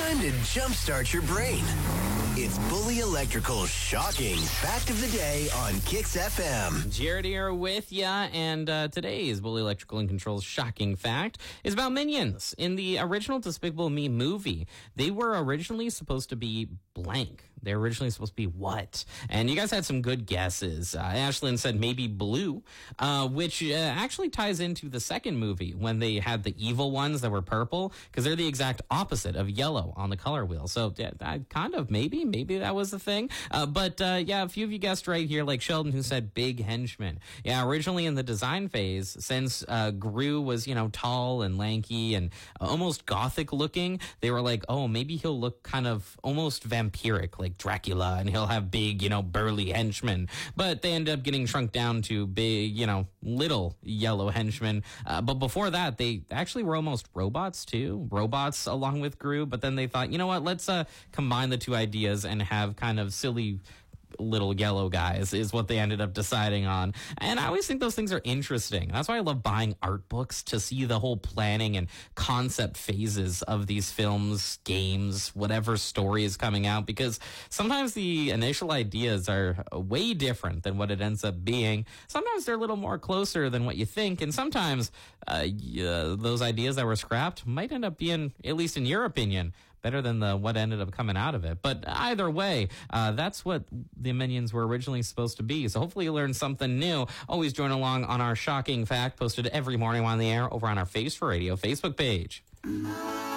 Time to jumpstart your brain. It's Bully Electrical's shocking fact of the day on Kix FM. Jared here with ya, and today's Bully Electrical and Control's shocking fact is about Minions. In the original Despicable Me movie, they were originally supposed to be blank. They were originally supposed to be what? And you guys had some good guesses. Ashlyn said maybe blue, which actually ties into the second movie when they had the evil ones that were purple, because they're the exact opposite of yellow on the color wheel. So kind of maybe that was the thing. But a few of you guessed right here, like Sheldon, who said big henchman. Yeah, originally in the design phase, since Gru was, tall and lanky and almost gothic looking, they were like, oh, maybe he'll look kind of almost vampiric like Dracula, and he'll have big, burly henchmen. But they ended up getting shrunk down to big, little yellow henchmen. But before that, they actually were almost robots too. Robots along with Gru. But then they thought, you know what, let's combine the two ideas and have kind of silly little yellow guys is what they ended up deciding on. And I always think those things are interesting. That's why I love buying art books, to see the whole planning and concept phases of these films, games, whatever story is coming out, because sometimes the initial ideas are way different than what it ends up being. Sometimes they're a little more closer than what you think, and sometimes those ideas that were scrapped might end up being, at least in your opinion, better than what ended up coming out of it. But either way, that's what the Minions were originally supposed to be. So hopefully you learned something new. Always join along on our shocking fact, posted every morning on the air over on our Face for Radio Facebook page.